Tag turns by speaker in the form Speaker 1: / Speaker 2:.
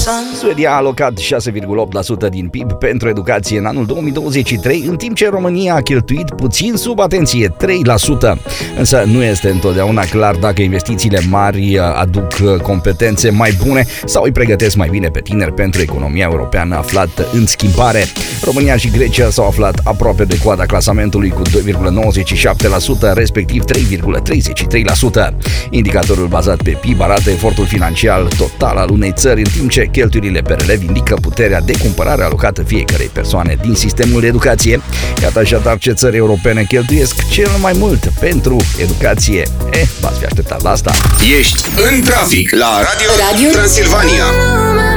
Speaker 1: Suedia a alocat 6,8% din PIB pentru educație în anul 2023, în timp ce România a cheltuit puțin sub, atenție, 3%. Însă nu este întotdeauna clar dacă investițiile mari aduc competențe mai bune sau îi pregătesc mai bine pe tineri pentru economia europeană aflată în schimbare. România și Grecia s-au aflat aproape de coada clasamentului cu 2,97%, respectiv 3,33%. Indicatorul bazat pe PIB arată efortul financiar total al unei țări, în timp ce cheltuielile pe relev indică puterea de cumpărare alocată fiecarei persoane din sistemul de educație. Iată așadar ce țări europene cheltuiesc cel mai mult pentru educație. V-ați fi așteptat la asta.
Speaker 2: Ești în trafic la Radio Transilvania.